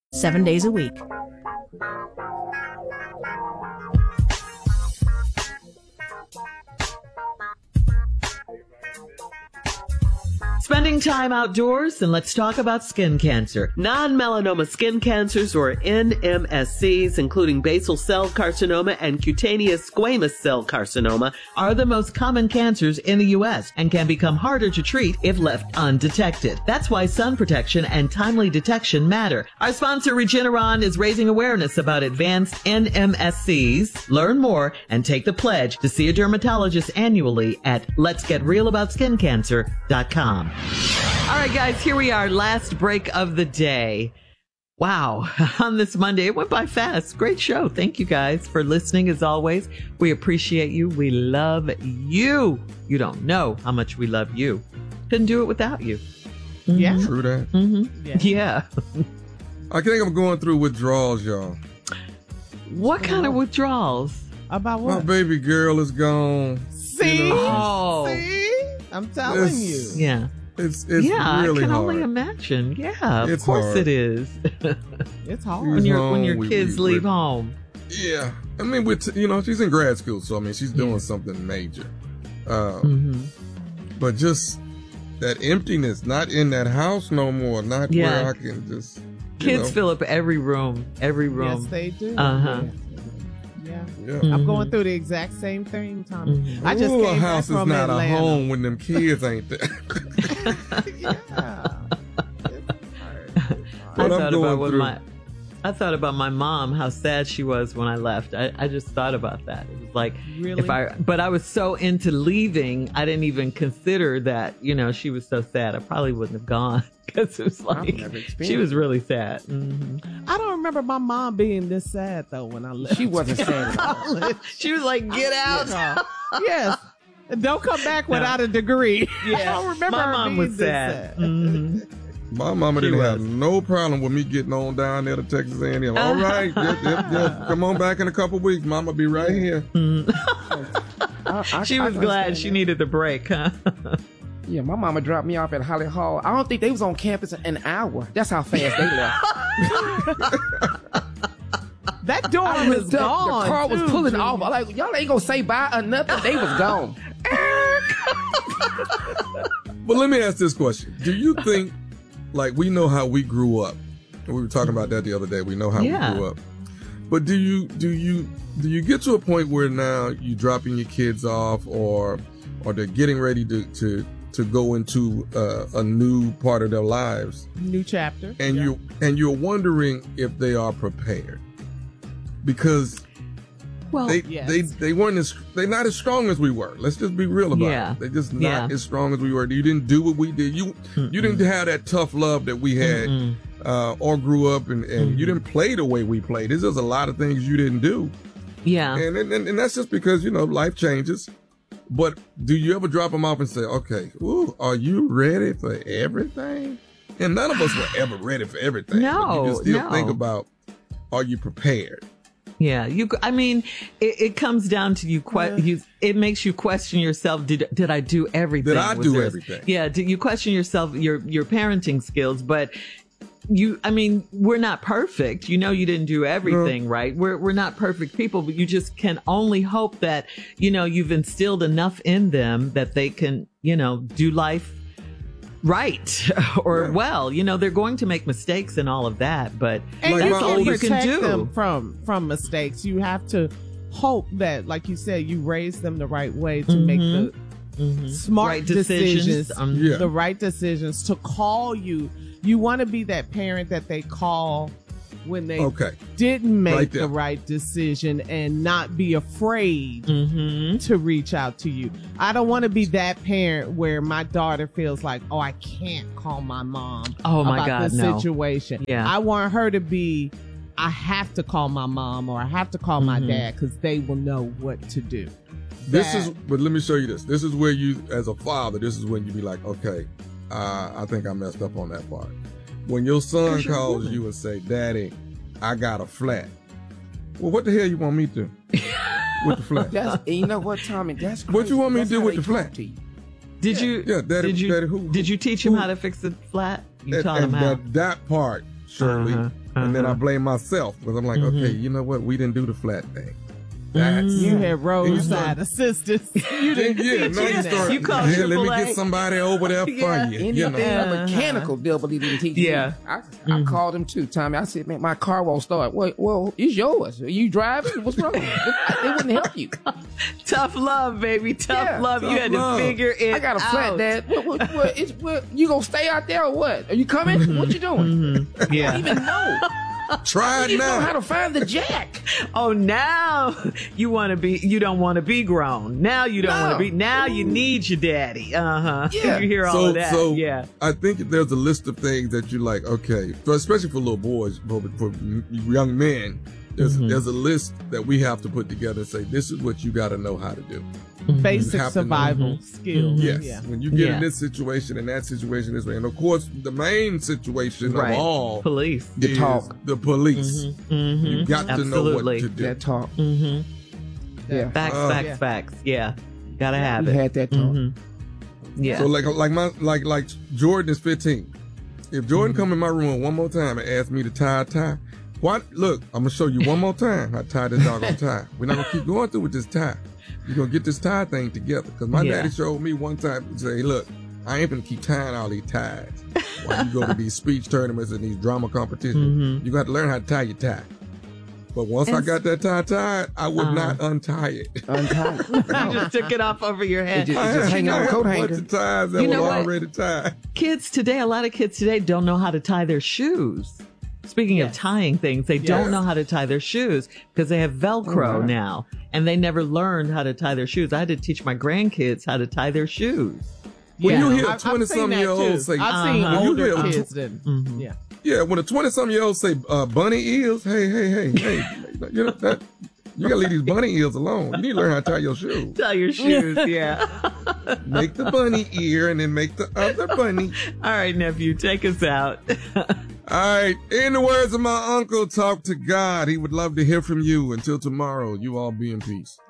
7 days a week. Spending time outdoors, and let's talk about skin cancer. Non-melanoma skin cancers, or NMSCs, including basal cell carcinoma and cutaneous squamous cell carcinoma, are the most common cancers in the U.S. and can become harder to treat if left undetected. That's why sun protection and timely detection matter. Our sponsor, Regeneron, is raising awareness about advanced NMSCs. Learn more and take the pledge to see a dermatologist annually at letsgetrealaboutSkinCancer.com. All right, guys, here we are. Last break of the day. Wow. On this Monday, it went by fast. Great show. Thank you guys for listening. As always, we appreciate you. We love you. You don't know how much we love you. Couldn't do it without you. Mm-hmm. Yeah. True that. Mm-hmm. Yeah. I think I'm going through withdrawals, y'all. What kind of withdrawals? About what? My baby girl is gone. See? You know? Oh. See? I'm telling you. Yeah. It's yeah, really I can hard. only imagine. Yeah, It's of course hard. it is. It's hard. when your home, kids leave home. Yeah. I mean, she's in grad school, so I mean, she's doing something major. But just that emptiness, not in that house no more, not where I can just. Kids fill up every room. Yes, they do. Uh-huh. Yeah. Yeah. I'm going through the exact same thing, Tommy. Mm-hmm. I just Ooh, came a house back is from not Atlanta. a home when them kids ain't there. Yeah. I thought about my mom, how sad she was when I left. I just thought about that. It was like, really? But I was so into leaving, I didn't even consider that, she was so sad. I probably wouldn't have gone because it was like, she was really sad. Mm-hmm. I don't remember my mom being this sad though when I left. She wasn't sad at all. She was like, get out. Yes. Don't come back without a degree. Yeah. I don't remember my her mom being was this sad. Mm-hmm. My mama didn't have no problem with me getting on down there to Texas A&M. All right, yeah. Come on back in a couple weeks. Mama be right here. She was glad she needed the break, huh? Yeah, my mama dropped me off at Holly Hall. I don't think they was on campus in an hour. That's how fast they left. That dorm is gone. The car was pulling too. off. I'm like, y'all ain't gonna say bye or nothing. They was gone. But let me ask this question. Do you think, like, we know how we grew up? We were talking about that the other day. We know how we grew up. But do you get to a point where now you dropping your kids off or they're getting ready to go into a new part of their lives, New chapter. and you're wondering if they are prepared? Because they weren't they're not as strong as we were. Let's just be real about it. They're just not as strong as we were. You didn't do what we did. You didn't have that tough love that we had or grew up and you didn't play the way we played. There's just a lot of things you didn't do. Yeah. And that's just because, life changes. But do you ever drop them off and say, okay, are you ready for everything? And none of us were ever ready for everything. No, but you can still think about, are you prepared? Yeah, it comes down to you. It makes you question yourself. Did I do everything? Did I do everything? Yeah. Did you question yourself, your parenting skills? But we're not perfect. You didn't do everything right. We're not perfect people, but you just can only hope that you've instilled enough in them that they can do life right or well. They're going to make mistakes and all of that, but and like that's all you can do them from mistakes. You have to hope that, like you said, you raise them the right way to make the smart right decisions, decisions. the right decisions to call you. You want to be that parent that they call when they didn't make the right decision and not be afraid to reach out to you. I don't want to be that parent where my daughter feels like, oh, I can't call my mom about this situation. Yeah. I want her to be, I have to call my mom or I have to call my dad because they will know what to do. But let me show you this. This is where you, as a father, this is when you be like, okay, I think I messed up on that part. When your son calls you and say, Daddy, I got a flat. Well, what the hell you want me to do with the flat? You know what, Tommy? That's crazy. What you want me to do with the flat? Did you? Yeah, Daddy, Did you teach him how to fix the flat? You taught him how. That part, Shirley, And then I blame myself because I'm like, okay, you know what? We didn't do the flat thing. You had roadside assistance. You didn't you called let me get somebody over there for you. Anything mechanical, they'll believe in teaching. Yeah. I called him too, Tommy. I said, man, my car won't start. Well, it's yours. Are you driving? What's wrong? They wouldn't help you. Tough love, baby. Tough love. You had to figure it out. I got a flat, Dad. What, you gonna stay out there or what? Are you coming? What you doing? Yeah. I don't even know. Try it now. You know how to find the jack. Oh, now you don't want to be grown. Now you don't want to be. Now you need your daddy. Yeah. You hear all of that. So yeah. I think there's a list of things that you like. Okay, so especially for little boys, for young men, there's a list that we have to put together and say, this is what you got to know how to do. Basic survival skills. Yes. Yeah. When you get in this situation and that situation is, and of course, the main situation of all, police, the talk, the police. You got to know what to do. That talk. Yeah. Facts. Yeah. Gotta have it. We had that talk. Yeah. So like Jordan is 15. If Jordan come in my room one more time and ask me to tie a tie, look, I'm gonna show you one more time how to tie this doggone tie. We're not gonna keep going through with this tie. You're gonna get this tie thing together. Because my daddy showed me one time and say, look, I ain't gonna keep tying all these ties while you go to these speech tournaments and these drama competitions. You got to learn how to tie your tie. But once I got that tie tied, I would not untie it. You just took it off over your head. It just hanging on a coat hanger. A bunch of ties that were already tied. A lot of kids today don't know how to tie their shoes. Speaking of tying things, they don't know how to tie their shoes because they have Velcro now, and they never learned how to tie their shoes. I had to teach my grandkids how to tie their shoes. When you hear a 20-some-year-old say, I've seen older kids then. Yeah, when a 20-some-year-old say bunny ears, hey, you know that. You gotta leave these bunny ears alone. You need to learn how to tie your shoes. Tie your shoes, yeah. Make the bunny ear and then make the other bunny. All right, nephew, take us out. All right. In the words of my uncle, talk to God. He would love to hear from you. Until tomorrow, you all be in peace.